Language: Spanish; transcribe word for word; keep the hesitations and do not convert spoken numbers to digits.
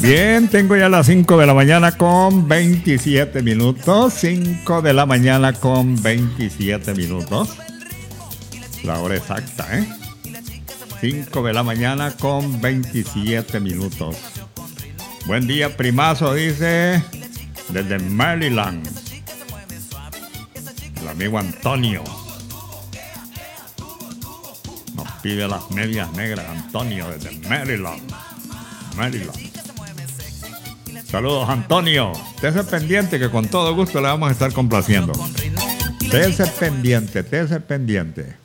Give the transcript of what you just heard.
Bien, tengo ya las cinco de la mañana con veintisiete minutos. cinco de la mañana con veintisiete minutos. La hora exacta, ¿eh? cinco de la mañana con veintisiete minutos. Buen día, primazo, dice, desde Maryland. El amigo Antonio. Nos pide las medias negras, Antonio, desde Maryland. Maryland. Saludos, Antonio. Tese pendiente que con todo gusto le vamos a estar complaciendo. Tese pendiente, tese pendiente.